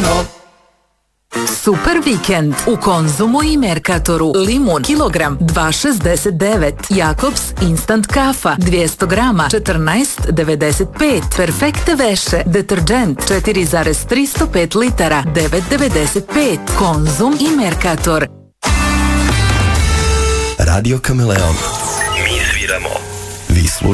Super vikend u Konzumu i Mercatoru. Limun kilogram 2,69. Jakobs instant kafa 200 grama 14,95. Perfekte veše deterđent 4,305 litara 9,95. Konzum i Mercator. Radio Kameleon. Mi sviramo. Vi slušate.